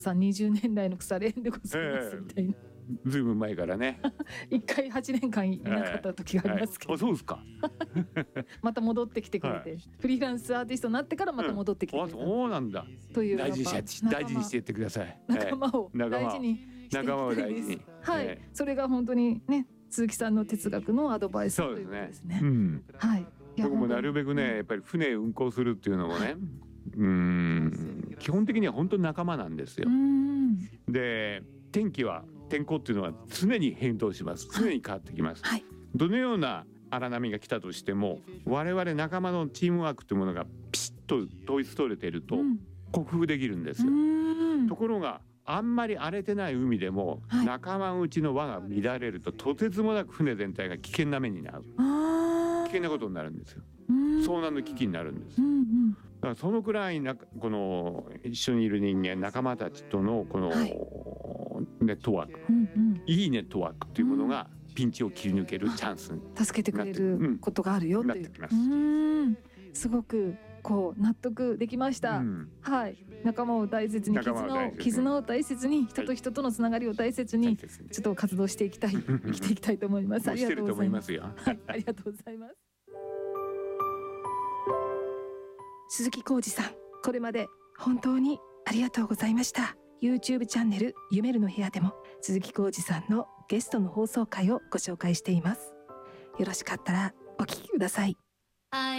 さん20年来の腐れ縁でございますみたいな、 ずいぶん前からね一回8年間いなかった時がありますけど、 そうですかまた戻ってきてくれて、フリーランスアーティストになってからまた戻ってきてくれた、 そうなんだ。 という大事にしていってください。 仲間を大事にしていきたいです。はい、それが本当にね、鈴木さんの哲学のアドバイスということですね。はい。 僕もなるべくね、やっぱり船運航するっていうのもね、基本的には本当に仲間なんですよ。で、天候っていうのは常に変動します。常に変わってきます。どのような荒波が来たとしても、我々仲間のチームワークというものがピシッと統一取れていると克服できるんですよ。ところがあんまり荒れてない海でも仲間のうちの輪が乱れると、とてつもなく船全体が危険な目になる。危険なことになるんですよ。遭難の危機になるんです。だからそのくらいこの一緒にいる人間、仲間たちとのこのネットワーク、いいネットワークというものがピンチを切り抜けるチャンスに助けてくれることがあるよっていう。すごくこう納得できました。はい、仲間を大切に、絆を大切に、人と人とのつながりを大切に、ちょっと活動していきたい、生きていきたいと思います。ありがとうございます。ありがとうございます。鈴木浩二さん、これまで本当にありがとうございました。YouTube チャンネル夢るの部屋でも鈴木浩二さんのゲストの放送回をご紹介しています。よろしかったらお聞きください。